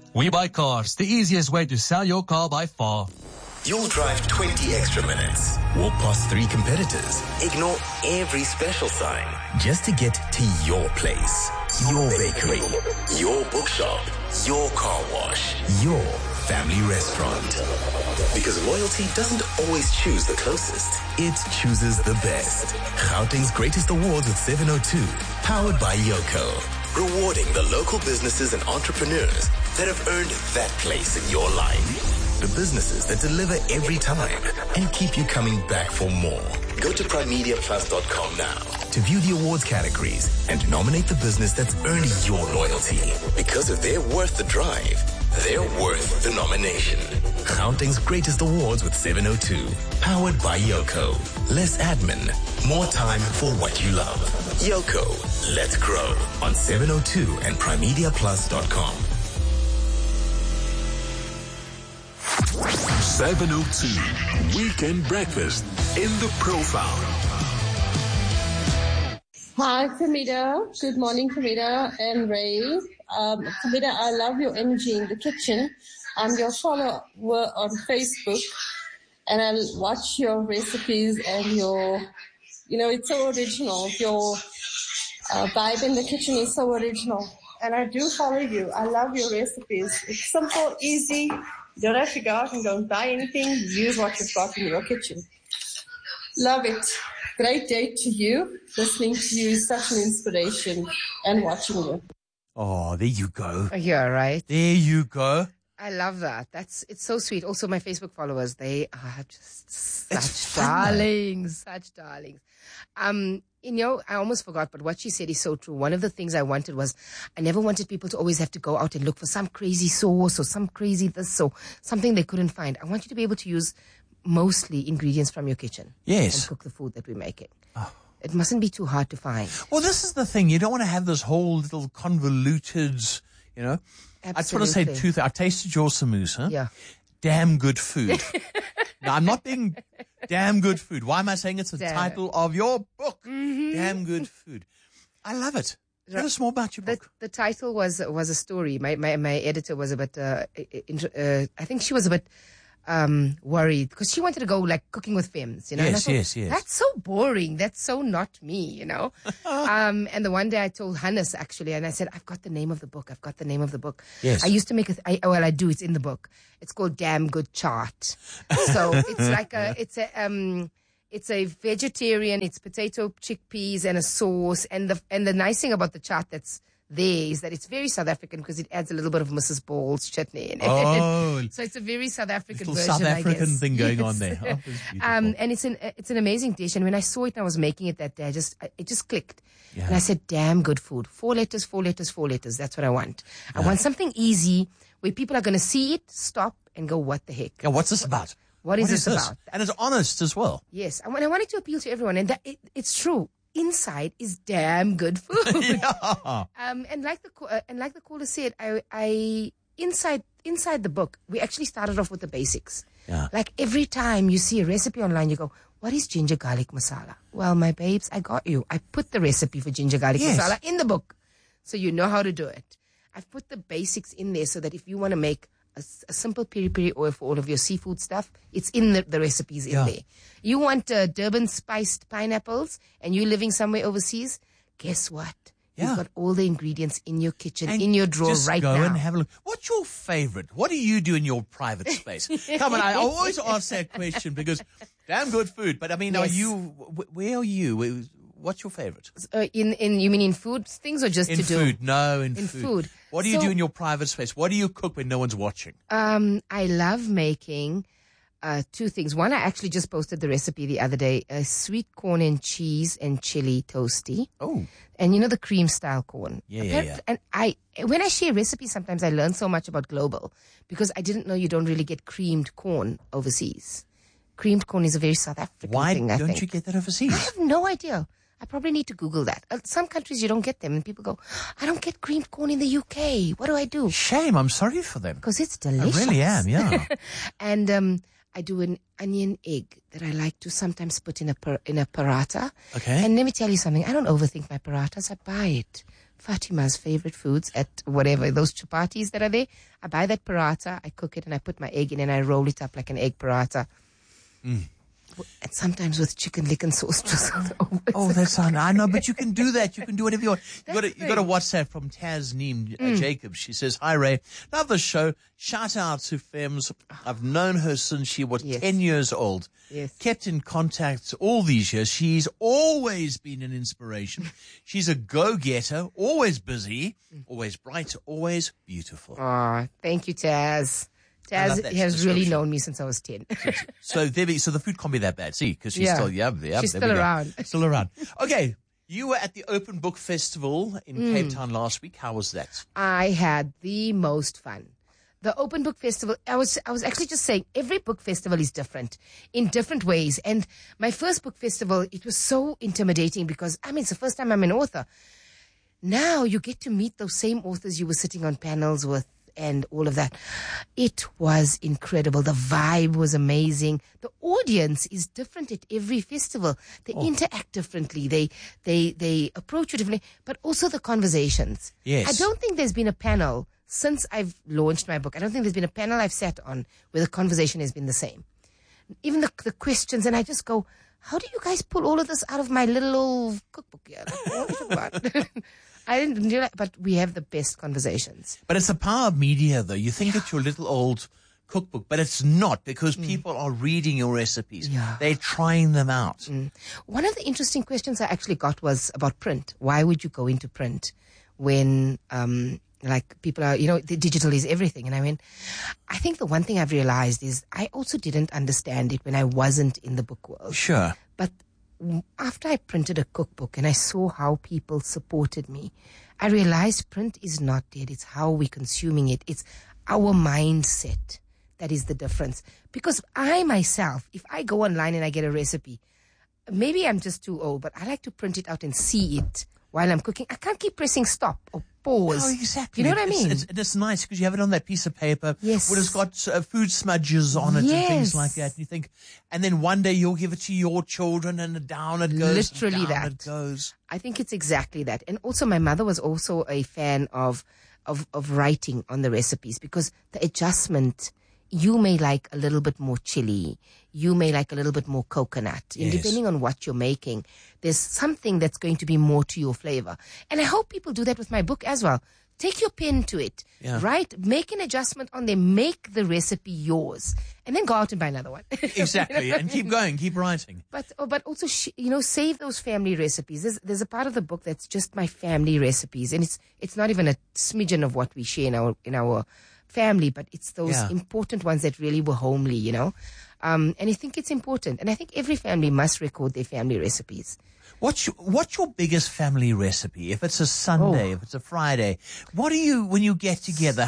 We Buy Cars, the easiest way to sell your car by far. You'll drive 20 extra minutes, walk past 3 competitors, ignore every special sign, just to get to your place, your bakery, your bookshop, your car wash, your family restaurant. Because loyalty doesn't always choose the closest, it chooses the best. Gauteng's Greatest Awards with 702, powered by Yoko. Rewarding the local businesses and entrepreneurs that have earned that place in your life. The businesses that deliver every time and keep you coming back for more. Go to primemediaplus.com now to view the awards categories and nominate the business that's earned your loyalty. Because if they're worth the drive, they're worth the nomination. Gauteng's Greatest Awards with 702, powered by Yoko. Less admin, more time for what you love. Yoko, let's grow on 702 and primemediaplus.com. 702 Weekend Breakfast in the Profile. Hi, Kamida. Good morning, Kamida and Ray. Kamida, I love your energy in the kitchen. I'm your follower on Facebook, and I watch your recipes and your, it's so original. Your vibe in the kitchen is so original, and I do follow you. I love your recipes. It's simple, easy. You don't have to go out and go and buy anything. Use what you've got in your kitchen. Love it. Great day to you. Listening to you is such an inspiration, and watching you. Oh, there you go. Yeah, right. There you go. I love that. It's so sweet. Also, my Facebook followers, they are just such darlings. I almost forgot, but what she said is so true. One of the things I wanted was, I never wanted people to always have to go out and look for some crazy sauce or some crazy this or something they couldn't find. I want you to be able to use mostly ingredients from your kitchen. Yes. And cook the food that we're making. Oh. It mustn't be too hard to find. Well, this is the thing. You don't want to have this whole little convoluted, Absolutely. I just want to say 2 things. I tasted your samosa. Yeah. Damn good food. Now, I'm not being damn good food. Why am I saying it's the title of your book? Mm-hmm. Damn good food. I love it. Tell us more about your book. The title was a story. My editor was a bit, I think she was a bit worried because she wanted to go like Cooking with Femmes, Yes, yes. That's so boring. That's so not me, And the one day I told Hannes actually, and I said, I've got the name of the book. Yes. I used to make I do. It's in the book. It's called Damn Good Chart. So it's like it's a vegetarian. It's potato, chickpeas, and a sauce. And the nice thing about the chart that's there is that it's very South African because it adds a little bit of Mrs. Ball's chutney in it. Oh, so it's a very South African little version, South African I guess. thing going on there. Oh, and it's an amazing dish. And when I saw it and I was making it that day, it just clicked. Yeah. And I said, damn good food. 4 letters, 4 letters, 4 letters. That's what I want. I want something easy where people are going to see it, stop, and go, what the heck? Yeah, what's this about? What is this about? And it's honest as well. Yes. And I wanted to appeal to everyone. And it's true. Inside is damn good food. Yeah. And like the caller said, I inside the book, we actually started off with the basics. Yeah. Like every time you see a recipe online, you go, what is ginger garlic masala? Well, my babes, I got you. I put the recipe for ginger garlic masala in the book. So you know how to do it. I've put the basics in there so that if you want to make a simple piri-piri oil for all of your seafood stuff, it's in the recipes in there. You want Durban spiced pineapples and you're living somewhere overseas, guess what? You've got all the ingredients in your kitchen, in your drawer right now. Just go and have a look. What's your favorite? What do you do in your private space? Come on, I always ask that question because damn good food. But I mean, where are you? What's your favorite? You mean in food things or just in to do? Food. No, in food. What do you do in your private space? What do you cook when no one's watching? I love making 2 things. One, I actually just posted the recipe the other day, a sweet corn and cheese and chili toasty. Oh. And the cream style corn. Yeah. And when I share recipes, sometimes I learn so much about global because I didn't know you don't really get creamed corn overseas. Creamed corn is a very South African thing, I think. Why don't you get that overseas? I have no idea. I probably need to Google that. Some countries you don't get them and people go, I don't get creamed corn in the UK. What do I do? Shame. I'm sorry for them. Because it's delicious. I really am, yeah. And I do an onion egg that I like to sometimes put in a paratha. Okay. And let me tell you something. I don't overthink my parathas. I buy it Fatima's favorite foods at whatever, those chapatis that are there. I buy that paratha, I cook it, and I put my egg in, and I roll it up like an egg paratha. And sometimes with chicken lick and sauce. Oh, that's fine. I know, but you can do that. You can do whatever you want. You got a WhatsApp from Tasneem Jacobs. She says, "Hi Ray, love the show. Shout out to Fems. I've known her since she was 10 years old. Yes. Kept in contact all these years. She's always been an inspiration. She's a go-getter, always busy, always bright, always beautiful." Oh, thank you, Taz. Taz has really known me since I was 10. So the food can't be that bad. See, because she's still she's still around. Still around. Okay, you were at the Open Book Festival in Cape Town last week. How was that? I had the most fun. The Open Book Festival, I was actually just saying, every book festival is different in different ways. And my first book festival, it was so intimidating because, it's the first time I'm an author. Now you get to meet those same authors you were sitting on panels with and all of that. It was incredible. The vibe was amazing. The audience is different at every festival. They interact differently. They approach you differently, but also the conversations. Yes. I don't think there's been a panel since I've launched my book. I don't think there's been a panel I've sat on where the conversation has been the same. Even the questions, and I just go, how do you guys pull all of this out of my little old cookbook here? I didn't realize, but we have the best conversations. But it's the power of media, though. You think it's your little old cookbook, but it's not, because people are reading your recipes. Yeah. They're trying them out. One of the interesting questions I actually got was about print. Why would you go into print when, people are, the digital is everything? And I went, I think the one thing I've realized is I also didn't understand it when I wasn't in the book world. Sure. But after I printed a cookbook and I saw how people supported me, I realized print is not dead. It's how we're consuming it. It's our mindset that is the difference. Because I myself, if I go online and I get a recipe, maybe I'm just too old, but I like to print it out and see it while I'm cooking. I can't keep pressing stop or pause. Oh, exactly. You know what I mean? It's nice because you have it on that piece of paper. Yes. Where it's got food smudges on it and things like that. And you think, and then one day you'll give it to your children and down it goes. Literally down that. It goes. I think it's exactly that. And also my mother was also a fan of writing on the recipes, because the adjustment, you may like a little bit more chili, you may like a little bit more coconut. And depending on what you're making, there's something that's going to be more to your flavor. And I hope people do that with my book as well. Take your pen to it, right? Make an adjustment on there, make the recipe yours, and then go out and buy another one. Exactly, and keep going, keep writing. But also, save those family recipes. There's a part of the book that's just my family recipes, and it's not even a smidgen of what we share in our family, but it's those important ones that really were homely, and I think it's important, and I think every family must record their family recipes. What's your biggest family recipe? If it's a Sunday, if it's a Friday, what do you, when you get together,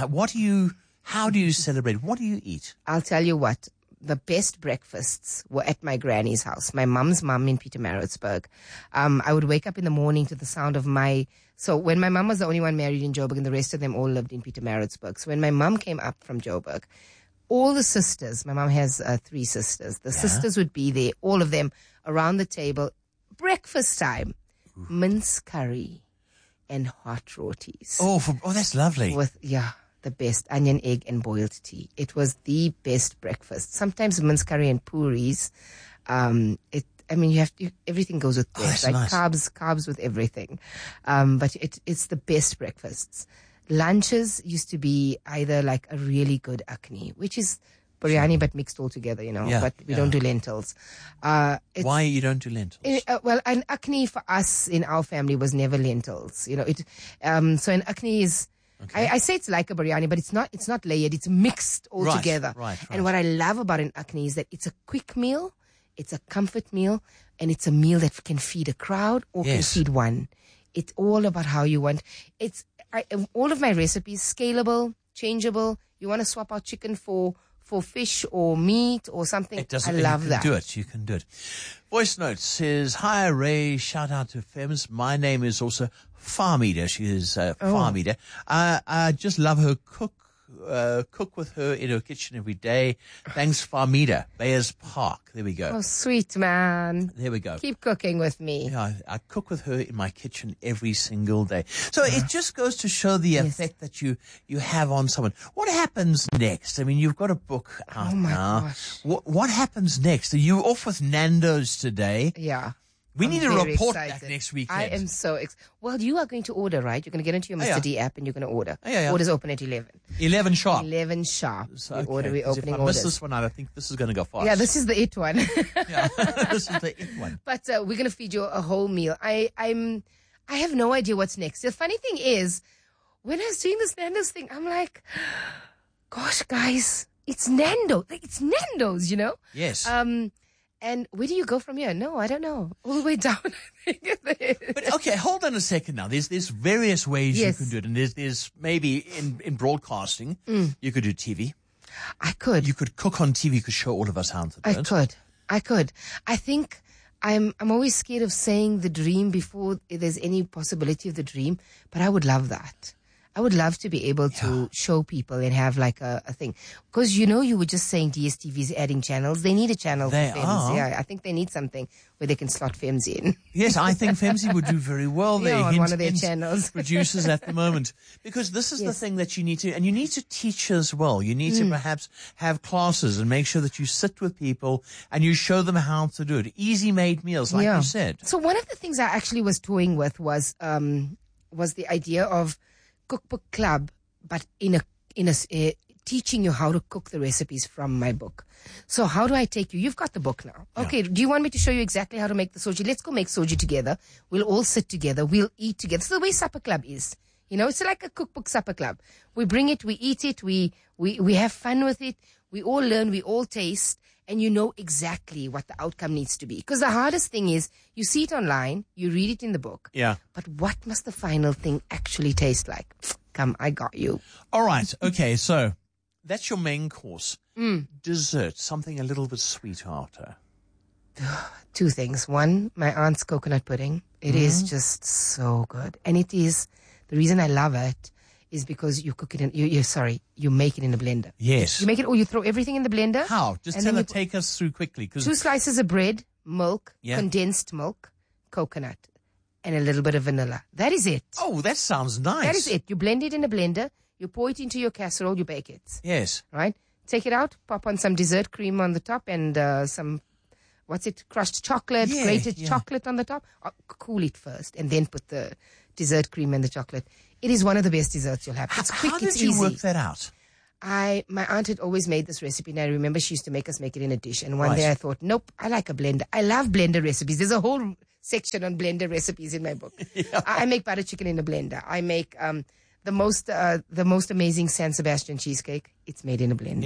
how do you celebrate? What do you eat? I'll tell you what, the best breakfasts were at my granny's house, my mum's mum in Pietermaritzburg. I would wake up in the morning to the sound of so when my mum was the only one married in Joburg and the rest of them all lived in Pietermaritzburg. So when my mum came up from Joburg, all the sisters, my mum has 3 sisters, the sisters would be there, all of them around the table. Breakfast time, mince curry and hot rotis. Oh, that's lovely. With, the best onion, egg and boiled tea. It was the best breakfast. Sometimes mince curry and puris. Everything goes with this, right? Nice. Carbs with everything. But it's the best breakfasts. Lunches used to be either like a really good akni, which is biryani but mixed all together, but we don't do lentils. Why you don't do lentils? An akni for us in our family was never lentils. So an akni is, I say it's like a biryani, but it's not layered. It's mixed all together. Right. And what I love about an akni is that it's a quick meal, it's a comfort meal, and it's a meal that can feed a crowd or can feed one. It's all about how you want. All of my recipes, scalable, changeable. You want to swap out chicken for fish or meat or something. I love that. You can do it. Voice note says, "Hi Ray, shout out to Fems. My name is also Farm Eater." She is Farm Eater. I just love her cook with her in her kitchen every day. Thanks, Farmida, Bayers Park. There we go. Oh, sweet man. There we go. Keep cooking with me. Yeah, I cook with her in my kitchen every single day. So it just goes to show the effect that you have on someone. What happens next? I mean, you've got a book out now. Gosh. What happens next? Are you off with Nando's today? Yeah. We need a very report excited. back next weekend. I am so Well, you are going to order, right? You're going to get into your Mr. D app and you're going to order. Yeah. Orders open at 11. 11 sharp. 11 sharp. So, We order, we're 'cause opening if I miss orders. this one out, I think this is going to go fast. Yeah, this is the it one. Yeah, this is the it one. But we're going to feed you a whole meal. I have no idea what's next. The funny thing is, when I was doing this Nando's thing, I'm like, gosh, guys, it's Nando's. Like, it's Nando's, you know? Yes. And where do you go from here? No, I don't know. All the way down, I think. But okay, hold on a second now. There's various ways Yes. you can do it, and there's maybe in broadcasting you could do TV. I could. You could cook on TV. You could show all of us how to do it. I could. I think I'm always scared of saying the dream before there's any possibility of the dream, but I would love that. I would love to be able to show people and have like a thing. Because, you were just saying DSTV is adding channels. They need a channel They for Femmes. are. Yeah, I think they need something where they can slot Femmes in. Yes, I think Femsy would do very well there. Yeah, on Hint, one of their hint, channels. producers at the moment. Because this is the thing that you need to, and you need to teach as well. You need to perhaps have classes and make sure that you sit with people and you show them how to do it. Easy made meals, like you said. So one of the things I actually was toying with was the idea of cookbook club, but in a teaching you how to cook the recipes from my book. So how do I take you? You've got the book now. Okay, do you want me to show you exactly how to make the soji? Let's go make soji together. We'll all sit together. We'll eat together. So the way supper club is, it's like a cookbook supper club. We bring it, we eat it, we have fun with it. We all learn, we all taste, and you know exactly what the outcome needs to be. Because the hardest thing is you see it online, you read it in the book. Yeah. But what must the final thing actually taste like? Come, I got you. All right. Okay. So that's your main course. Dessert, something a little bit sweet after. Two things. One, my aunt's coconut pudding. It is just so good. And it is, the reason I love it is because you cook it you make it in a blender. Yes. You make it, or you throw everything in the blender. How? Just and then take us through quickly. 'Cause 2 slices of bread, milk, condensed milk, coconut, and a little bit of vanilla. That is it. oh, that sounds nice. That is it. You blend it in a blender, you pour it into your casserole, you bake it. Yes. Right? Take it out, pop on some dessert cream on the top and some, crushed chocolate, grated chocolate on the top. Cool it first and then put the dessert cream and the chocolate. It is one of the best desserts you'll have. It's quick, How it's did you easy. work that out? My aunt had always made this recipe, and I remember she used to make us make it in a dish. And one day I thought, nope, I like a blender. I love blender recipes. There's a whole section on blender recipes in my book. I make butter chicken in a blender. I make the most amazing San Sebastian cheesecake. It's made in a blender.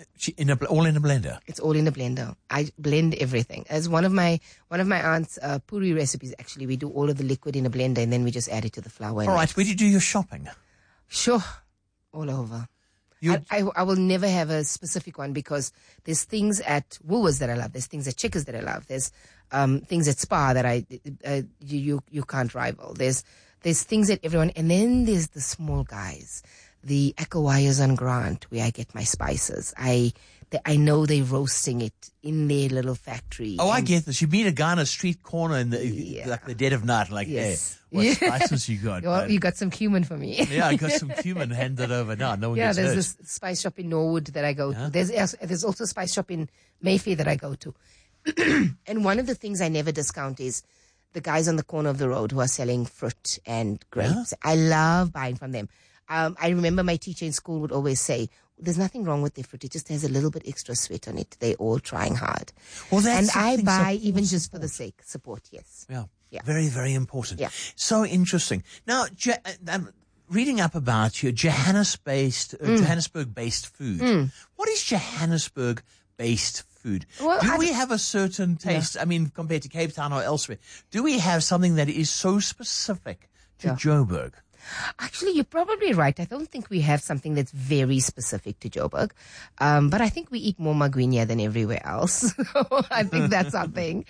All in a blender. It's all in a blender. I blend everything. As one of my aunt's puri recipes, actually, we do all of the liquid in a blender and then we just add it to the flour. All right. Where do you do your shopping? Sure. All over. I will never have a specific one because there's things at Woolworths that I love. There's things at Checkers that I love. There's things at Spar that you can't rival. There's things at everyone. And then there's the small guys, the Akawayas on Grant, where I get my spices. I know they're roasting it in their little factory. Oh, I get this. You meet a guy on a street corner in the dead of night, like, Yes. hey, what spices you got? Well, you got some cumin for me. Yeah, I got some cumin handed over now. No one gets there's hurt. this spice shop in Norwood that I go to. There's also a spice shop in Mayfair that I go to. And one of the things I never discount is the guys on the corner of the road who are selling fruit and grapes. Yeah. I love buying from them. I remember my teacher in school would always say, there's nothing wrong with their fruit. It just has a little bit extra sweat on it. They're all trying hard. Well, that's and I buy even just for the sake support. Yes. Yeah. Yeah. Very, very important. Yeah. So interesting. Now, reading up about your Johannesburg-based food. What is Johannesburg-based food? Well, do we have a certain taste? I mean, compared to Cape Town or elsewhere, do we have something that is so specific to Joburg? Actually, you're probably right. I don't think we have something that's very specific to Joburg. But I think we eat more magwinya than everywhere else. I think that's something.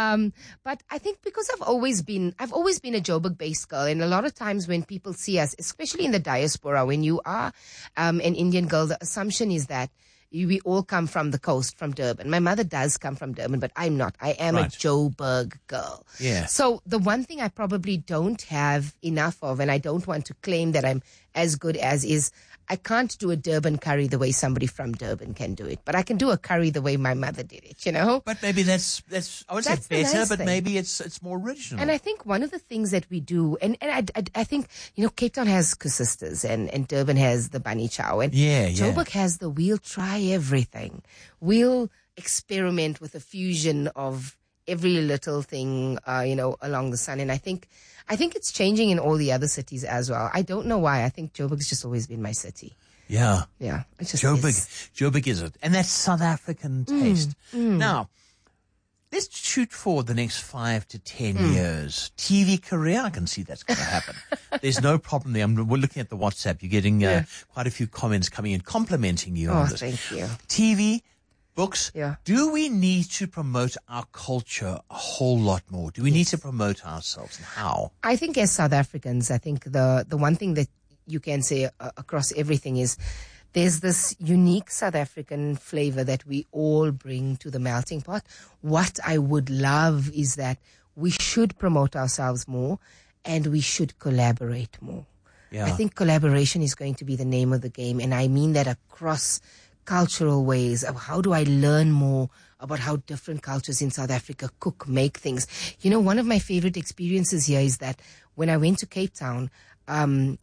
But I think because I've always been a Joburg-based girl, and a lot of times when people see us, especially in the diaspora, when you are an Indian girl, the assumption is that we all come from the coast, from Durban. My mother does come from Durban, but I'm not. I am a Joburg girl. Yeah. So the one thing I probably don't have enough of, and I don't want to claim that I'm as good as, is I can't do a Durban curry the way somebody from Durban can do it, but I can do a curry the way my mother did it, you know? But maybe that's I would say better, but maybe it's more original. And I think one of the things that we do, and I think, you know, Cape Town has kusistas and Durban has the bunny chow, and Joburg has the we'll try everything. We'll experiment with a fusion of every little thing, you know, along the sun. And I think it's changing in all the other cities as well. I don't know why. I think Joburg's just always been my city. Yeah. Yeah. It just Joburg is it. And that's South African taste. Now, let's shoot for the next 5 to 10 years. TV career, I can see that's going to happen. There's no problem there. We're looking at the WhatsApp. You're getting quite a few comments coming in complimenting you on this. Thank you. TV, books. Yeah. Do we need to promote our culture a whole lot more? Do we need to promote ourselves, and how? I think as South Africans, I think the one thing that you can say across everything is there's this unique South African flavor that we all bring to the melting pot. What I would love is that we should promote ourselves more and we should collaborate more. Yeah. I think collaboration is going to be the name of the game, and I mean that across cultural ways of how do I learn more about how different cultures in South Africa cook, make things. You know, one of my favorite experiences here is that when I went to Cape Town, Auntie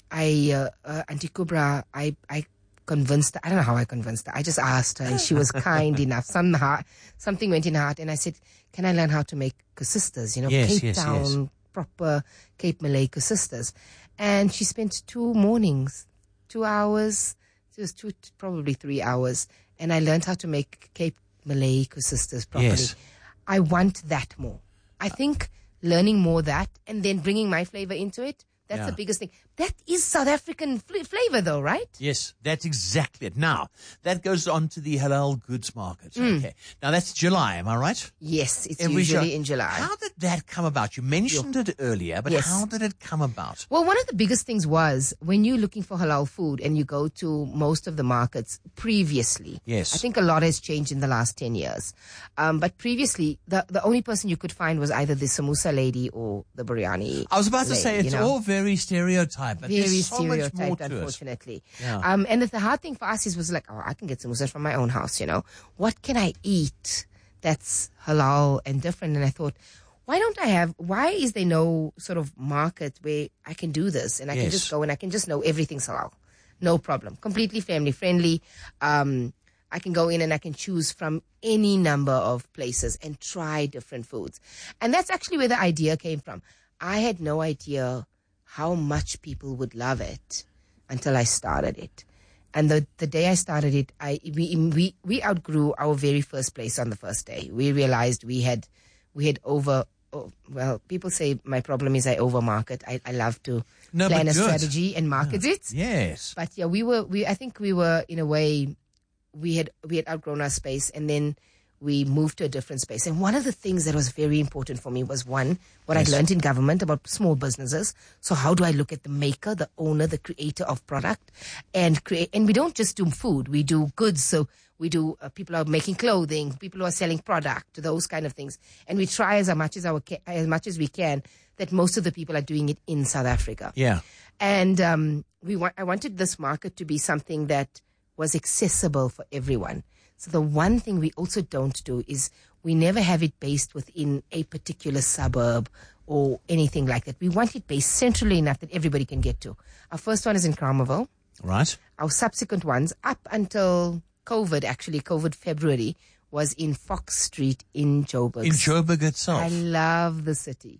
Kubra, I convinced her. I don't know how I convinced her. I just asked her and she was kind enough. Something went in her heart and I said, can I learn how to make kusistas? You know, Cape Town, proper Cape Malay kusistas. And she spent 2 mornings, 2 hours, it was probably 3 hours, and I learned how to make Cape Malay kusistas properly. Yes. I want that more. I think learning more that and then bringing my flavor into it, that's the biggest thing. That is South African flavor though, right? Yes, that's exactly it. Now, that goes on to the halal goods market. Okay. Now, that's July, am I right? Yes, it's usually in July. How did that come about? You mentioned it earlier, but how did it come about? Well, one of the biggest things was when you're looking for halal food and you go to most of the markets previously. Yes. I think a lot has changed in the last 10 years. But previously, the only person you could find was either the samosa lady or the biryani. I was about to say, it's all very stereotyped. But very there's so stereotyped, much more to unfortunately. Yeah. And the hard thing for us was like, I can get samosas from my own house, you know. What can I eat that's halal and different? And I thought, why is there no sort of market where I can do this and I can just go and I can just know everything's halal? No problem. Completely family friendly. I can go in and I can choose from any number of places and try different foods. And that's actually where the idea came from. I had no idea how much people would love it until I started it. And the day I started it, we outgrew our very first place on the first day. We realized we had people say my problem is I overmarket. I love to plan a strategy and market it. Yes. But yeah, I think we were in a way, we had outgrown our space, and then we moved to a different space. And one of the things that was very important for me was what I learned in government about small businesses. So how do I look at the maker, the owner, the creator of product and create? And we don't just do food, we do goods. So we do, people are making clothing, people who are selling product, those kind of things. And we try as much as we can that most of the people are doing it in South Africa. Yeah. And I wanted this market to be something that was accessible for everyone. So the one thing we also don't do is we never have it based within a particular suburb or anything like that. We want it based centrally enough that everybody can get to. Our first one is in Kramerville. Right. Our subsequent ones, up until COVID February, was in Fox Street in Joburg. In Joburg itself. I love the city.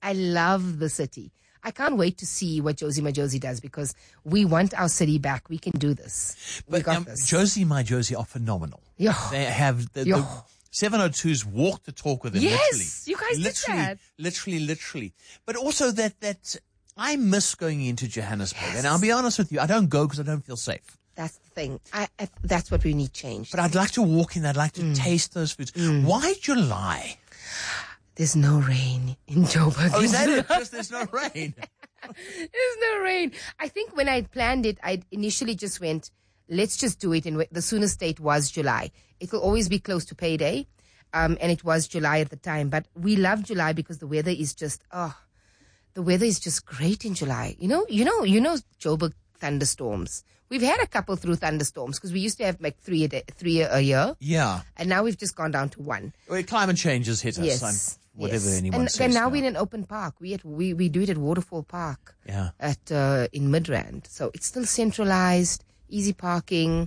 I can't wait to see what Josie My Josie does, because we want our city back. We can do this. We got this. Josie My Josie are phenomenal. Yeah. They have the 702s walk the talk with them. Yes, you guys did that. Literally. But also that I miss going into Johannesburg. And I'll be honest with you, I don't go because I don't feel safe. That's the thing. That's what we need changed. But I'd like to walk in. I'd like to taste those foods. Why July? There's no rain in Joburg. Oh, is that it? Because there's no rain. There's no rain. I think when I planned it, I initially just went, let's just do it. And the soonest date was July. It will always be close to payday. And it was July at the time. But we love July because the weather is just, the weather is just great in July. You know Joburg thunderstorms. We've had a couple through thunderstorms because we used to have like three a year. Yeah. And now we've just gone down to one. Well, climate change has hit us. Yes. Whatever anyone says. And now we're in an open park. We do it at Waterfall Park. Yeah. In Midrand. So it's still centralized, easy parking.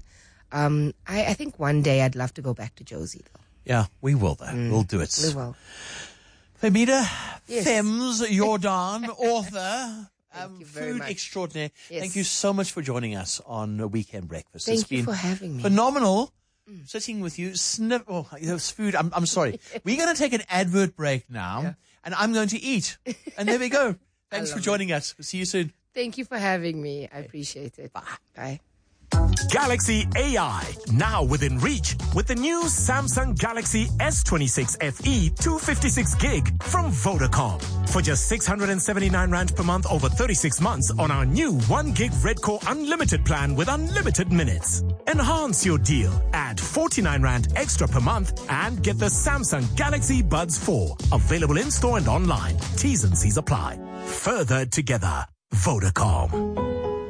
I think one day I'd love to go back to Josie though. Yeah, we will though. We'll do it. We will. Femida, Yes. Fems Jordan, author. Thank you very food much. extraordinaire. Yes. Thank you so much for joining us on Weekend Breakfast. Thank It's you been for having me. phenomenal sitting with you. Food. I'm sorry. We're going to take an advert break now, and I'm going to eat. And there we go. Thanks for joining us. We'll see you soon. Thank you for having me. I appreciate it. Bye. Galaxy AI, now within reach with the new Samsung Galaxy S26 FE 256 gig from Vodacom. For just 679 Rand per month over 36 months on our new 1 gig Red Core Unlimited plan with unlimited minutes. Enhance your deal. Add 49 Rand extra per month and get the Samsung Galaxy Buds 4. Available in store and online. T's and C's apply. Further together. Vodacom.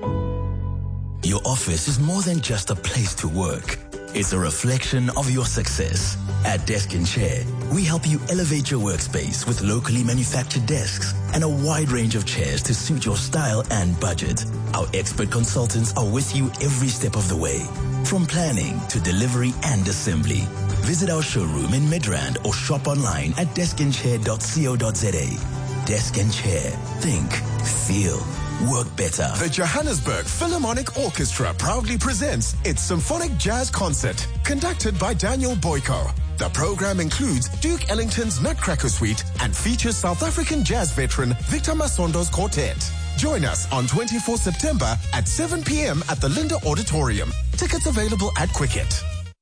Your office is more than just a place to work. It's a reflection of your success. At Desk and Chair, we help you elevate your workspace with locally manufactured desks and a wide range of chairs to suit your style and budget. Our expert consultants are with you every step of the way, from planning to delivery and assembly. Visit our showroom in Midrand or shop online at deskandchair.co.za. Desk and Chair. Think, feel, work better. The Johannesburg Philharmonic Orchestra proudly presents its Symphonic Jazz Concert, conducted by Daniel Boyko. The program includes Duke Ellington's Nutcracker Suite and features South African jazz veteran Victor Masondo's quartet. Join us on 24 September at 7 p.m. at the Linda Auditorium. Tickets available at Quicket.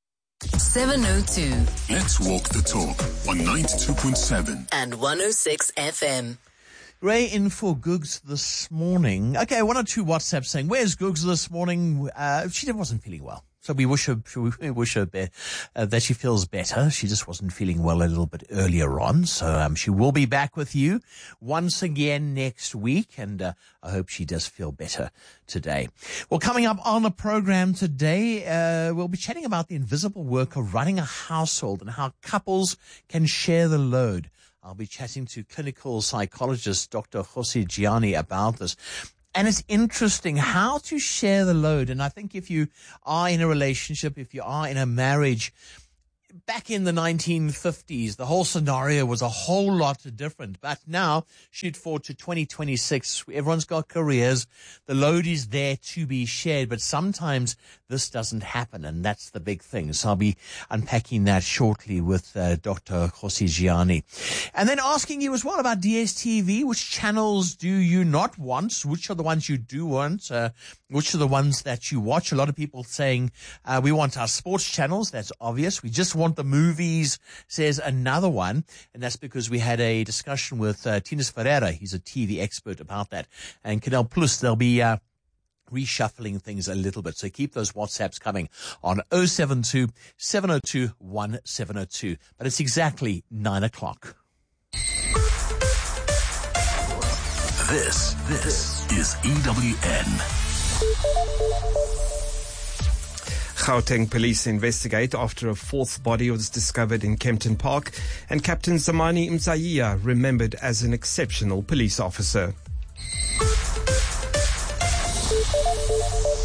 702 Let's walk the talk on 92.7 and 106 FM. Ray in for Googs this morning. Okay, one or two WhatsApps saying, where's Googs this morning? She wasn't feeling well. So we wish her that she feels better. She just wasn't feeling well a little bit earlier on. So she will be back with you once again next week. And I hope she does feel better today. Well, coming up on the program today, we'll be chatting about the invisible work of running a household and how couples can share the load. I'll be chatting to clinical psychologist Dr. Jose Gianni about this. And it's interesting how to share the load. And I think if you are in a relationship, if you are in a marriage, back in the 1950s, the whole scenario was a whole lot different. But now, shoot forward to 2026, everyone's got careers. The load is there to be shared, but sometimes this doesn't happen, and that's the big thing. So I'll be unpacking that shortly with Dr. Jose Gianni. And then asking you as well about DSTV. Which channels do you not want? Which are the ones you do want? Which are the ones that you watch? A lot of people saying we want our sports channels. That's obvious. We just want the movies, says another one. And that's because we had a discussion with Tinus Ferreira. He's a TV expert about that. And Canal Plus, they'll be reshuffling things a little bit. So keep those WhatsApps coming on 072 702 1702. But it's exactly 9 o'clock. This is EWN. Gauteng police investigate after a fourth body was discovered in Kempton Park, and Captain Zamani Mzaiya remembered as an exceptional police officer.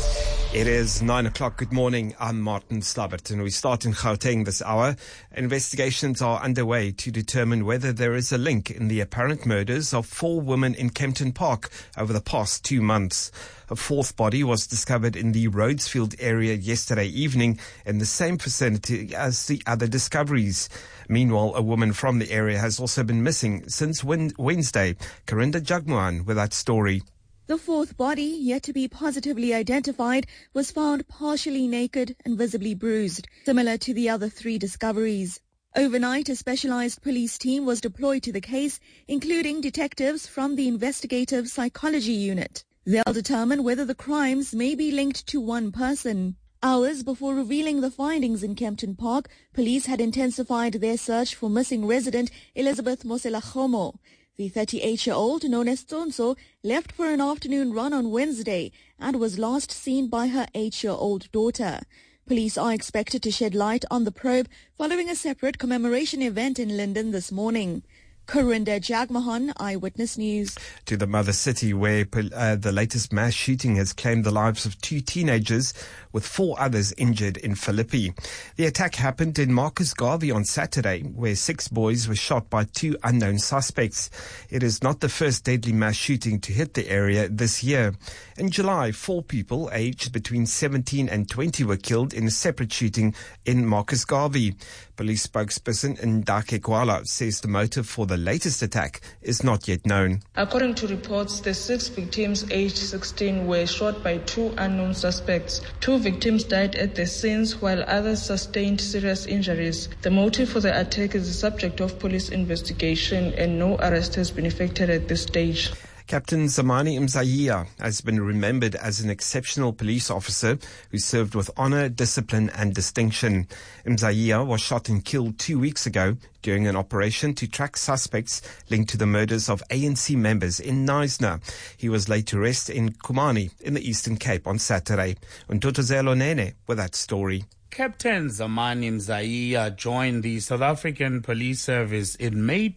It is 9 o'clock. Good morning. I'm Martin Slabbert, and we start in Gauteng this hour. Investigations are underway to determine whether there is a link in the apparent murders of 4 women in Kempton Park over the past 2 months. A 4th body was discovered in the Rhodesfield area yesterday evening in the same vicinity as the other discoveries. Meanwhile, a woman from the area has also been missing since Wednesday. Karinda Jagmohan with that story. The 4th body, yet to be positively identified, was found partially naked and visibly bruised, similar to the other 3 discoveries. Overnight, a specialized police team was deployed to the case, including detectives from the Investigative Psychology Unit. They'll determine whether the crimes may be linked to one person. Hours before revealing the findings in Kempton Park, police had intensified their search for missing resident Elizabeth Moselagomo. The 38-year-old, known as Tonso, left for an afternoon run on Wednesday and was last seen by her 8-year-old daughter. Police are expected to shed light on the probe following a separate commemoration event in Linden this morning. Karinda Jagmohan, Eyewitness News. To the mother city, where the latest mass shooting has claimed the lives of 2 teenagers, with 4 others injured in Philippi. The attack happened in Marcus Garvey on Saturday, where 6 boys were shot by 2 unknown suspects. It is not the first deadly mass shooting to hit the area this year. In July, 4 people aged between 17 and 20 were killed in a separate shooting in Marcus Garvey. Police spokesperson Ndake Gwala says the motive for the latest attack is not yet known. According to reports, the 6 victims aged 16 were shot by 2 unknown suspects. 2 victims died at the scenes while others sustained serious injuries. The motive for the attack is the subject of police investigation and no arrest has been effected at this stage. Captain Zamani Mzaiya has been remembered as an exceptional police officer who served with honor, discipline and distinction. Mzaiya was shot and killed 2 weeks ago during an operation to track suspects linked to the murders of ANC members in Knysna. He was laid to rest in Kumani in the Eastern Cape on Saturday. Untotozelo Nene with that story. Captain Zamani Mzaiya joined the South African Police Service in May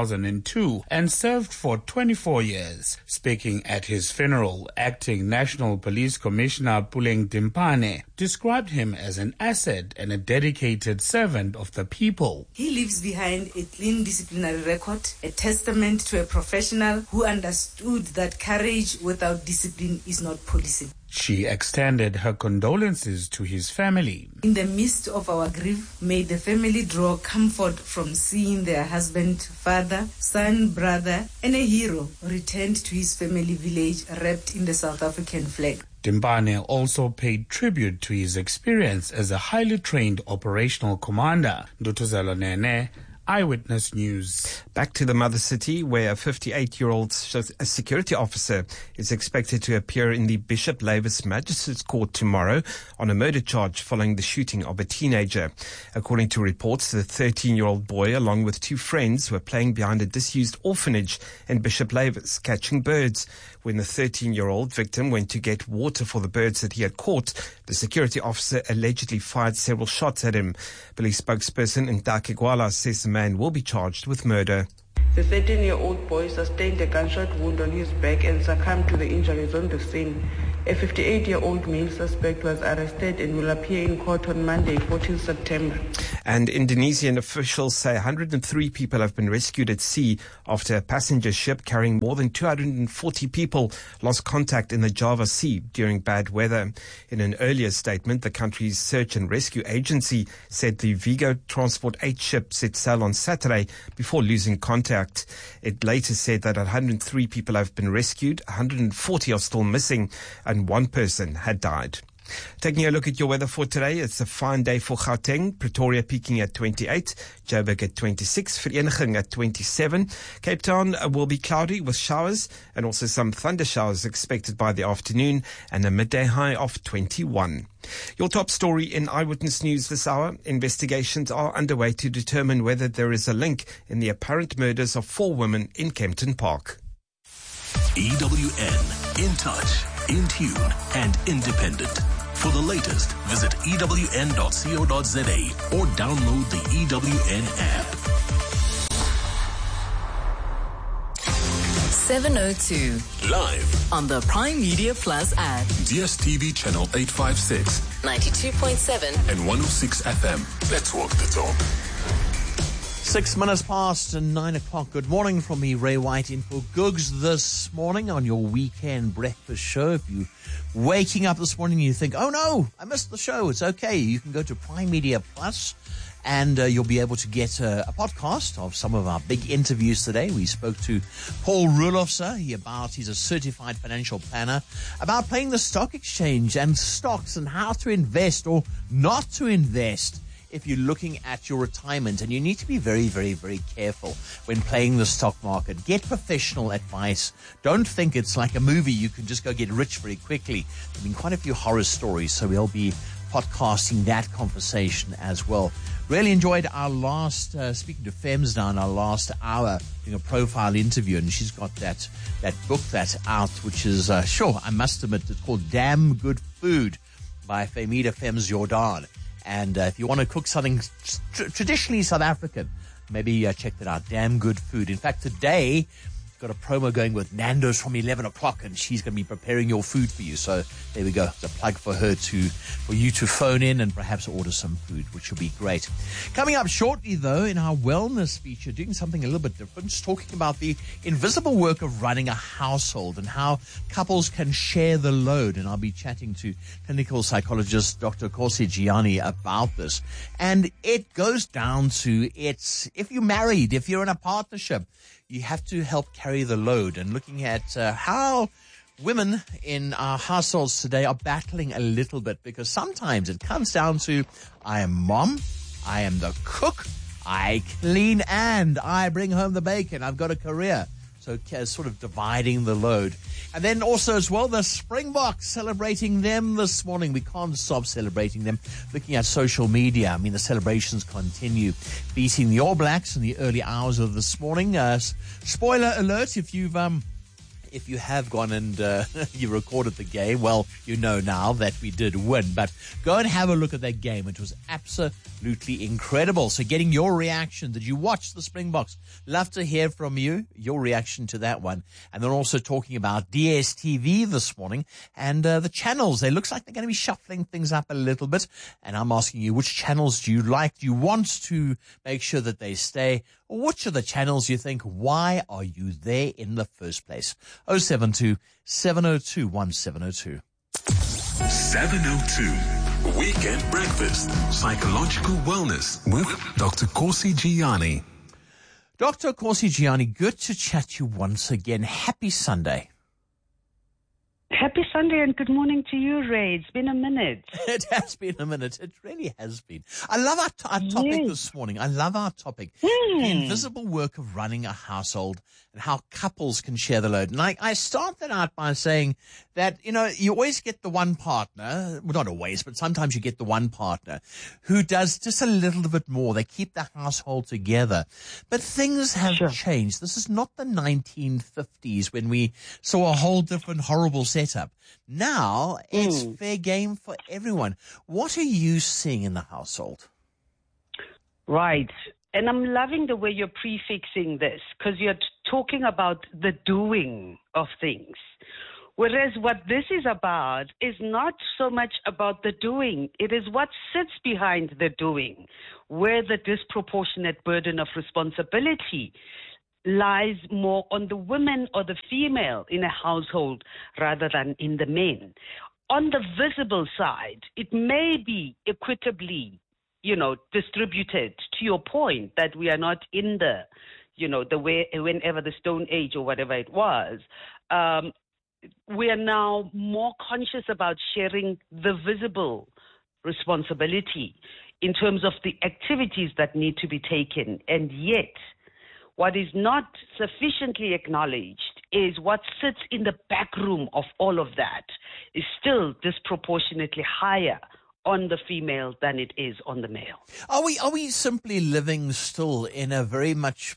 2002 and served for 24 years. Speaking at his funeral, Acting National Police Commissioner Puleng Dimpane described him as an asset and a dedicated servant of the people. He leaves behind a clean disciplinary record, a testament to a professional who understood that courage without discipline is not policing. She extended her condolences to his family. In the midst of our grief, may the family draw comfort from seeing their husband, father, son, brother, and a hero returned to his family village wrapped in the South African flag. Dimpane also paid tribute to his experience as a highly trained operational commander. Ndutuzelo Nene, Eyewitness News. Back to the mother city, where a 58-year-old security officer is expected to appear in the Bishop Lavis Magistrates Court tomorrow on a murder charge following the shooting of a teenager. According to reports, the 13-year-old boy, along with 2 friends, were playing behind a disused orphanage in Bishop Lavis, catching birds. When the 13-year-old victim went to get water for the birds that he had caught, the security officer allegedly fired several shots at him. Police spokesperson Ndake Gwala says the man will be charged with murder. The 13-year-old boy sustained a gunshot wound on his back and succumbed to the injuries on the scene. A 58-year-old male suspect was arrested and will appear in court on Monday, 14 September. And Indonesian officials say 103 people have been rescued at sea after a passenger ship carrying more than 240 people lost contact in the Java Sea during bad weather. In an earlier statement, the country's search and rescue agency said the Vigo Transport 8 ship set sail on Saturday before losing contact. It later said that 103 people have been rescued, 140 are still missing, and 1 person had died. Taking a look at your weather for today, it's a fine day for Gauteng, Pretoria peaking at 28, Joburg at 26, Vereeniging at 27. Cape Town will be cloudy with showers and also some thunder showers expected by the afternoon and a midday high of 21. Your top story in Eyewitness News this hour: investigations are underway to determine whether there is a link in the apparent murders of 4 women in Kempton Park. EWN, in touch, in tune and independent. For the latest, visit ewn.co.za or download the EWN app. 702. Live On the Prime Media Plus app. DSTV channel 856, 92.7. and 106 FM. Let's walk the talk. 6 minutes past 9 o'clock. Good morning from me, Ray White, in for Googs this morning on your weekend breakfast show. If you're waking up this morning and you think, oh no, I missed the show, it's okay. You can go to Prime Media Plus and you'll be able to get a podcast of some of our big interviews today. We spoke to Paul Rulofser. He's a certified financial planner, about playing the stock exchange and stocks and how to invest or not to invest if you're looking at your retirement. And you need to be very, very, very careful when playing the stock market. Get professional advice. Don't think it's like a movie. You can just go get rich very quickly. There have been quite a few horror stories, so we'll be podcasting that conversation as well. Really enjoyed our last, speaking to Fems now in our last hour, doing a profile interview, and she's got that book that's out, which is, I must admit, it's called Damn Good Food by Femida Fems Jordan. And if you want to cook something traditionally South African, maybe check that out. Damn Good Food. In fact, today, got a promo going with Nando's from 11 o'clock, and she's going to be preparing your food for you. So there we go. It's a plug for you to phone in and perhaps order some food, which will be great. Coming up shortly, though, in our wellness feature, doing something a little bit different, just talking about the invisible work of running a household and how couples can share the load. And I'll be chatting to clinical psychologist Dr. Kosi Gianni about this. And it goes down to if you're married, if you're in a partnership, you have to help carry the load, and looking at how women in our households today are battling a little bit, because sometimes it comes down to, I am mom, I am the cook, I clean, and I bring home the bacon. I've got a career. So sort of dividing the load. And then also as well, the Springboks, celebrating them this morning. We can't stop celebrating them. Looking at social media, I mean, the celebrations continue. Beating the All Blacks in the early hours of this morning. Spoiler alert, if you have gone and you recorded the game, well, you know now that we did win. But go and have a look at that game. It was absolutely incredible. So getting your reaction. Did you watch the Springboks? Love to hear from you, your reaction to that one. And then also talking about DSTV this morning and the channels. It looks like they're going to be shuffling things up a little bit. And I'm asking you, which channels do you like? Do you want to make sure that they stay? Or which of the channels you think, why are you there in the first place? 072 702 1702. 702. Weekend Breakfast. Psychological Wellness with Dr. Kosi Gianni. Dr. Kosi Gianni, good to chat to you once again. Happy Sunday. Happy Sunday and good morning to you, Ray. It's been a minute. It has been a minute. It really has been. I love our topic this morning. I love our topic. The invisible work of running a household and how couples can share the load. And I start that out by saying that, you always get the one partner, well, not always, but sometimes you get the one partner who does just a little bit more. They keep the household together. But things have changed. This is not the 1950s when we saw a whole different horrible setup. Now it's fair game for everyone. What are you seeing in the household? Right. And I'm loving the way you're prefixing this, because you're talking about the doing of things. Whereas what this is about is not so much about the doing. It is what sits behind the doing, where the disproportionate burden of responsibility lies more on the women or the female in a household rather than in the men. On the visible side, it may be equitably, distributed, to your point that we are not in the way, whenever the Stone Age or whatever it was. We are now more conscious about sharing the visible responsibility in terms of the activities that need to be taken. And yet, what is not sufficiently acknowledged is what sits in the back room of all of that is still disproportionately higher on the female than it is on the male. Are we simply living still in a very much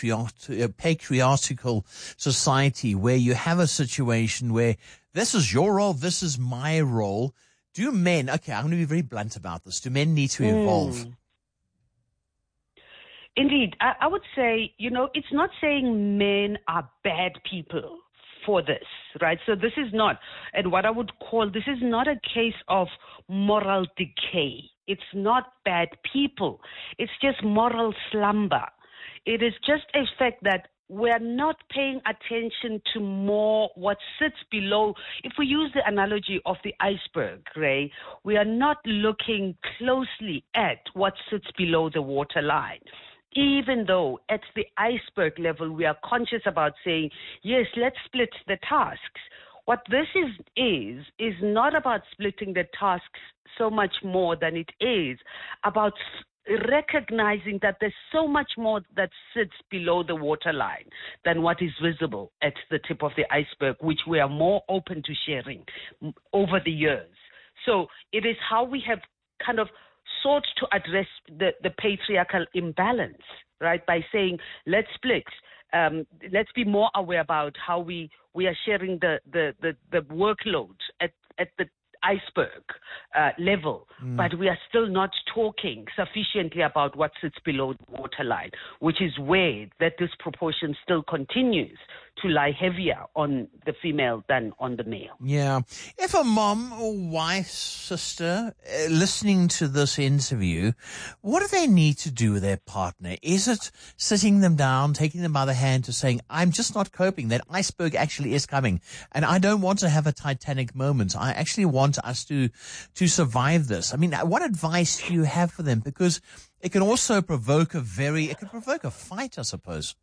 patriarchal society where you have a situation where this is your role, this is my role? Do men, I'm going to be very blunt about this, do men need to evolve? Indeed. I would say, it's not saying men are bad people for this, right? So this is not, and what I would call, this is not a case of moral decay. It's not bad people. It's just moral slumber. It is just a fact that we're not paying attention to more what sits below. If we use the analogy of the iceberg, Ray, we are not looking closely at what sits below the waterline. Even though at the iceberg level we are conscious about saying, yes, let's split the tasks. What this is not about splitting the tasks so much more than it is about recognizing that there's so much more that sits below the waterline than what is visible at the tip of the iceberg, which we are more open to sharing over the years. So it is how we have kind of sought to address the patriarchal imbalance, right, by saying, let's split. Let's be more aware about how we are sharing the workload at the iceberg level, but we are still not talking sufficiently about what sits below the waterline, which is where that disproportion still continues to lie heavier on the female than on the male. Yeah. If a mom or wife, sister, listening to this interview, what do they need to do with their partner? Is it sitting them down, taking them by the hand to saying, I'm just not coping, that iceberg actually is coming, and I don't want to have a Titanic moment. I actually want us to survive this. I mean, what advice do you have for them? Because it can also provoke a fight, I suppose.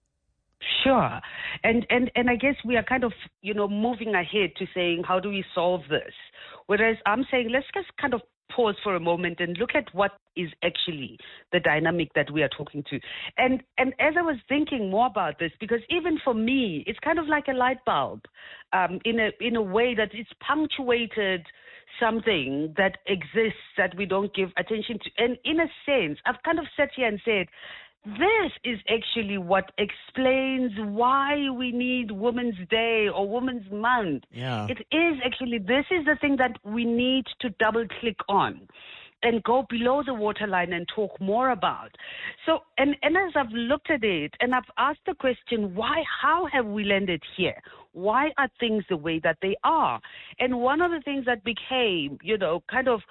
Sure. And I guess we are kind of, moving ahead to saying, how do we solve this? Whereas I'm saying, let's just kind of pause for a moment and look at what is actually the dynamic that we are talking to. And as I was thinking more about this, because even for me, it's kind of like a light bulb, in a way that it's punctuated something that exists that we don't give attention to. And in a sense, I've kind of sat here and said, this is actually what explains why we need Women's Day or Women's Month. Yeah. It is actually, this is the thing that we need to double click on and go below the waterline and talk more about. So, and as I've looked at it and I've asked the question, how have we landed here? Why are things the way that they are? And one of the things that became, kind of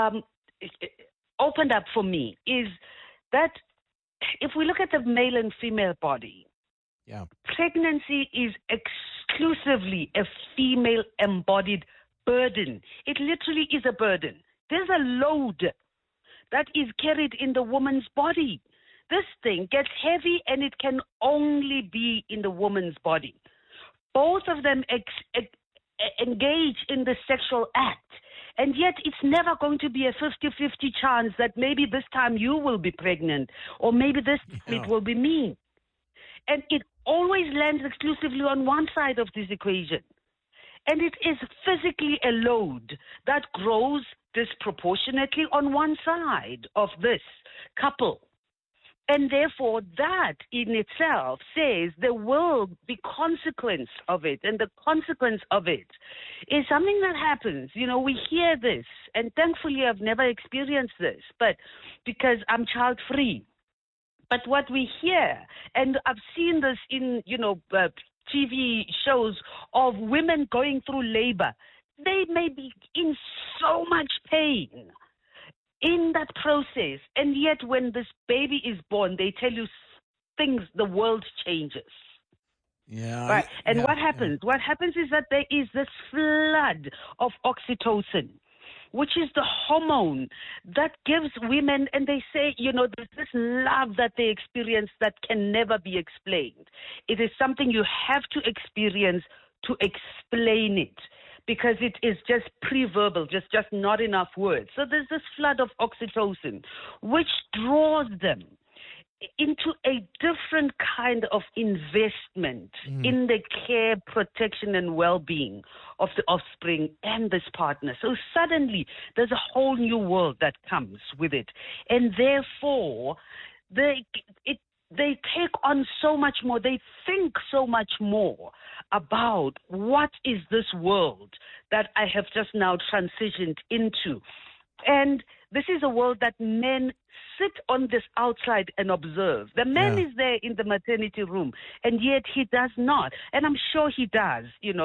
opened up for me is that if we look at the male and female body, pregnancy is exclusively a female embodied burden. It literally is a burden. There's a load that is carried in the woman's body. This thing gets heavy and it can only be in the woman's body. Both of them engage in the sexual act. And yet it's never going to be a 50-50 chance that maybe this time you will be pregnant or maybe this time it will be me. And it always lands exclusively on one side of this equation. And it is physically a load that grows disproportionately on one side of this couple. And therefore, that in itself says there will be consequence of it. And the consequence of it is something that happens. We hear this, and thankfully I've never experienced this, but because I'm child-free. But what we hear, and I've seen this in, TV shows of women going through labor, they may be in so much pain in that process, and yet when this baby is born, they tell you the world changes. Yeah. Right. And what happens? What happens is that there is this flood of oxytocin, which is the hormone that gives women, and they say, there's this love that they experience that can never be explained. It is something you have to experience to explain it, because it is just pre-verbal, just not enough words. So there's this flood of oxytocin, which draws them into a different kind of investment in the care, protection, and well-being of the offspring and this partner. So suddenly there's a whole new world that comes with it. And therefore, they take on so much more. They think so much more about what is this world that I have just now transitioned into. And this is a world that men sit on this outside and observe. The man is there in the maternity room, and yet he does not. And I'm sure he does, and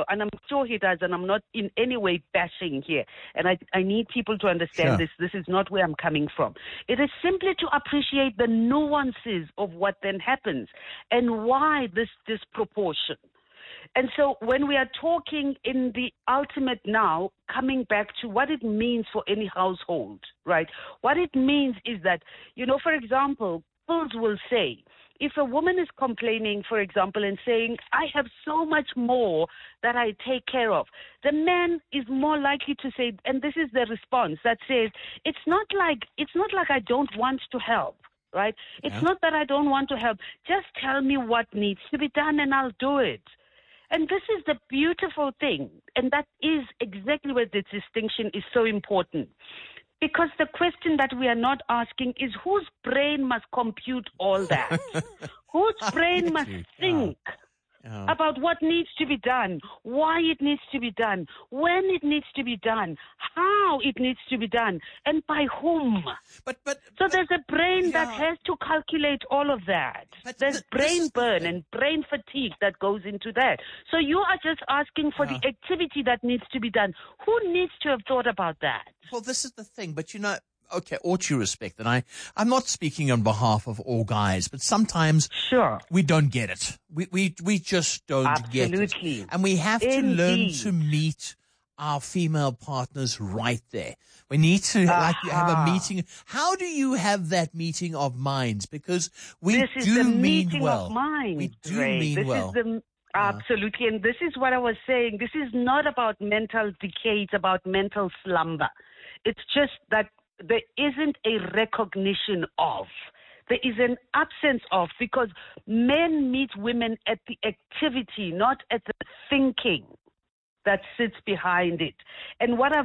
I'm not in any way bashing here. And I need people to understand this. This is not where I'm coming from. It is simply to appreciate the nuances of what then happens and why this disproportion. And so when we are talking in the ultimate now, coming back to what it means for any household, right? What it means is that, for example, schools will say, if a woman is complaining, for example, and saying, I have so much more that I take care of, the man is more likely to say, and this is the response that says, it's not like I don't want to help. Right? It's not that I don't want to help. Just tell me what needs to be done and I'll do it. And this is the beautiful thing. And that is exactly where the distinction is so important. Because the question that we are not asking is whose brain must compute all that? Whose brain must think about what needs to be done, why it needs to be done, when it needs to be done, how it needs to be done, and by whom. So there's a brain that has to calculate all of that. There's brain burn and brain fatigue that goes into that. So you are just asking for the activity that needs to be done. Who needs to have thought about that? Well, this is the thing, but okay, all due respect, and I'm not speaking on behalf of all guys, but sometimes we don't get it. We just don't get it. And we have to learn to meet our female partners right there. We need to have a meeting. How do you have that meeting of minds? Because we do mean well. We do mean well. Absolutely. And this is what I was saying. This is not about mental decay. It's about mental slumber. It's just that there isn't a recognition of. There is an absence of, because men meet women at the activity, not at the thinking that sits behind it. And what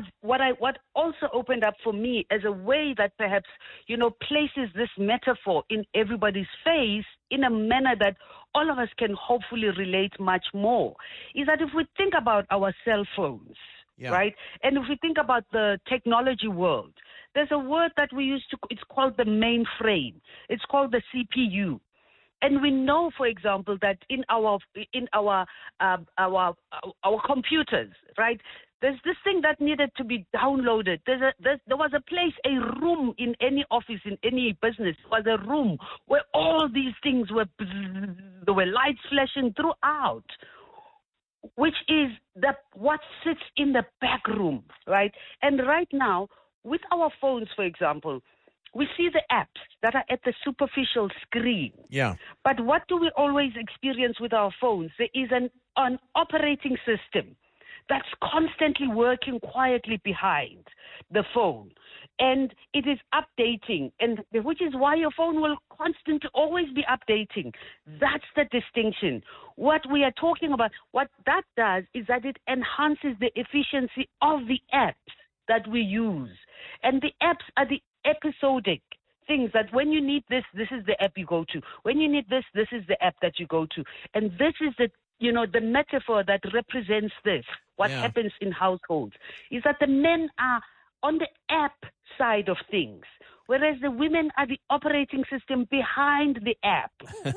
also opened up for me as a way that perhaps, places this metaphor in everybody's face in a manner that all of us can hopefully relate much more, is that if we think about our cell phones, right? And if we think about the technology world, there's a word that we use it's called the mainframe. It's called the CPU. And we know, for example, that in our computers, right, there's this thing that needed to be downloaded. There was a place, a room in any office, in any business, was a room where all these things there were lights flashing throughout, which is what sits in the back room, right? And right now, with our phones, for example, we see the apps that are at the superficial screen. Yeah. But what do we always experience with our phones? There is an operating system that's constantly working quietly behind the phone. And it is updating, and which is why your phone will constantly always be updating. That's the distinction. What we are talking about, what that does is that it enhances the efficiency of the apps that we use. And the apps are the episodic things that when you need this is the app you go to. When you need this is the app that you go to. And this is the metaphor that represents this. What happens in households is that the men are on the app side of things, whereas the women are the operating system behind the app.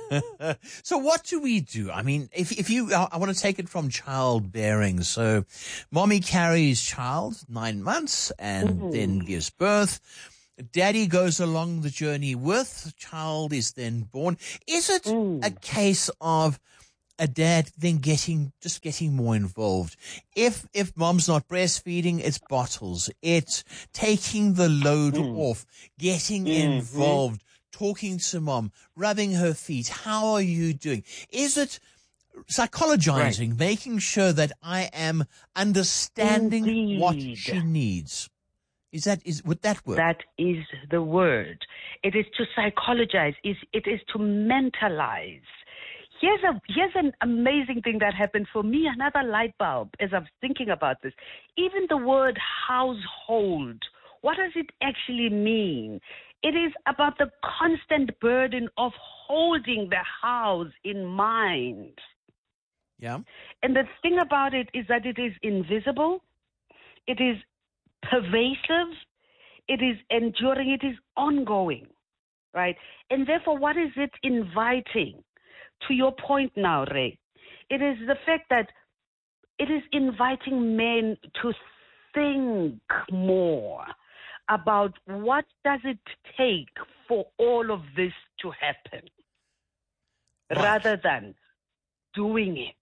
So what do we do? I mean, I want to take it from childbearing. So mommy carries child 9 months and then gives birth. Daddy goes along the journey with, child is then born. Is it a case of a dad then getting more involved? If mom's not breastfeeding, it's bottles. It's taking the load off, getting involved, talking to mom, rubbing her feet. How are you doing? Is it psychologizing, making sure that I am understanding what she needs? Would that work? That is the word. It is to psychologize. It is to mentalize. Here's an amazing thing that happened for me, another light bulb as I was thinking about this. Even the word household, what does it actually mean? It is about the constant burden of holding the house in mind. Yeah. And the thing about it is that it is invisible, it is pervasive, It is enduring. It is ongoing, right? And therefore, what is it inviting? To your point now, Ray, it is the fact that it is inviting men to think more about what does it take for all of this to happen, rather than doing it.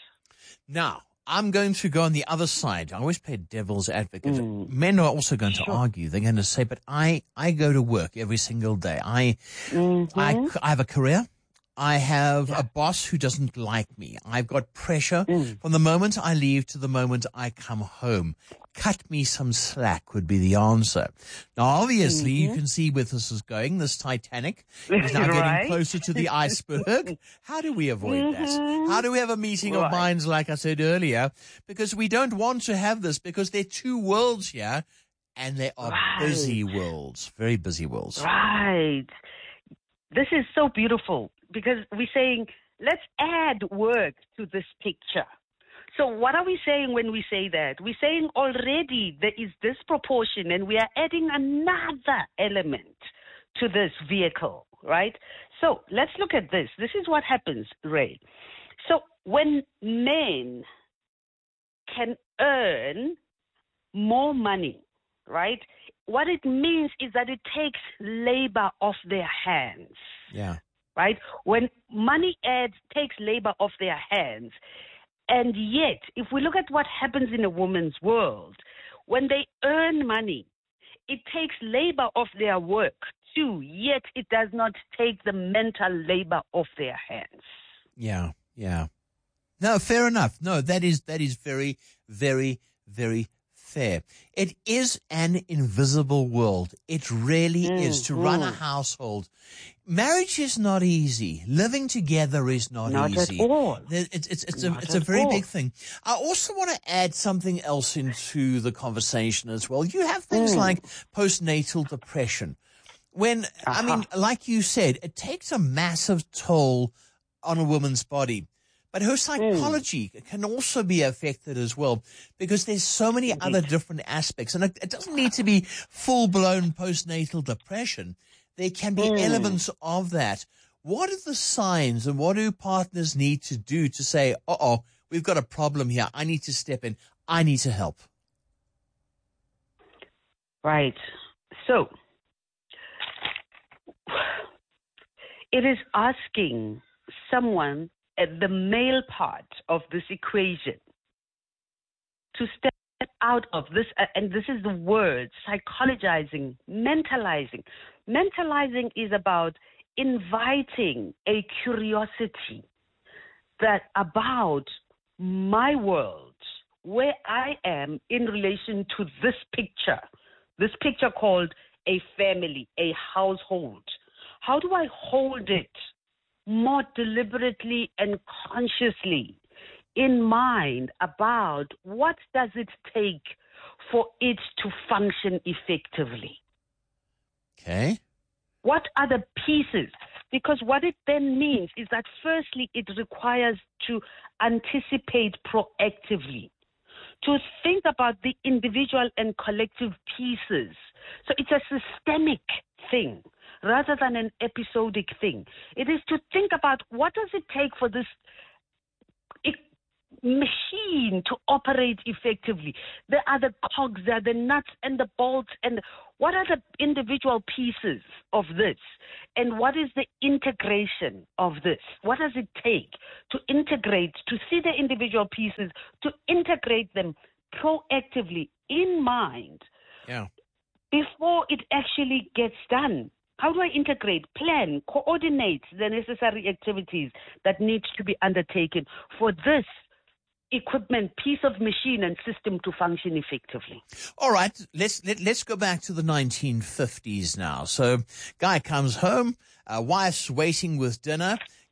Now, I'm going to go on the other side. I always play devil's advocate. Men are also going to argue. They're going to say, but I go to work every single day. I have a career. I have a boss who doesn't like me. I've got pressure from the moment I leave to the moment I come home. Cut me some slack would be the answer. Now, obviously, you can see where this is going. This Titanic is now getting closer to the iceberg. How do we avoid that? How do we have a meeting of minds, like I said earlier? Because we don't want to have this, because there are two worlds here, and they are busy worlds, very busy worlds. Right. This is so beautiful, because we're saying, let's add work to this picture. So what are we saying when we say that? We're saying already there is disproportion, and we are adding another element to this vehicle, right? So let's look at this. This is what happens, Ray. So when men can earn more money, right, what it means is that it takes labor off their hands. Yeah. Right? When money takes labor off their hands. And yet, if we look at what happens in a woman's world, when they earn money, it takes labor off their work too, yet it does not take the mental labor off their hands. Yeah, yeah. No, fair enough. No, that is very, very, very fair. It is an invisible world. It really is. To run a household, marriage is not easy. Living together is not easy. Not at all. It's a very big thing. I also want to add something else into the conversation as well. You have things like postnatal depression. When, I mean, like you said, it takes a massive toll on a woman's body. But her psychology can also be affected as well, because there's so many other different aspects. And it doesn't need to be full-blown postnatal depression. There can be elements of that. What are the signs, and what do partners need to do to say, we've got a problem here. I need to step in. I need to help. Right. So it is asking someone at the male part of this equation to step out of this, and this is the word, psychologizing, mentalizing. Mentalizing is about inviting a curiosity that about my world, where I am in relation to this picture called a family, a household. How do I hold it more deliberately and consciously in mind about what does it take for it to function effectively? Okay. What are the pieces? Because what it then means is that firstly, it requires to anticipate proactively, to think about the individual and collective pieces. So it's a systemic thing rather than an episodic thing. It is to think about what does it take for this machine to operate effectively. There are the cogs, there are the nuts and the bolts, and what are the individual pieces of this? And what is the integration of this? What does it take to integrate, to see the individual pieces, to integrate them proactively in mind before it actually gets done? How do I integrate, plan, coordinate the necessary activities that need to be undertaken for this equipment, piece of machine and system to function effectively? All right, let's go back to the 1950s now. So guy comes home, wife's waiting with dinner.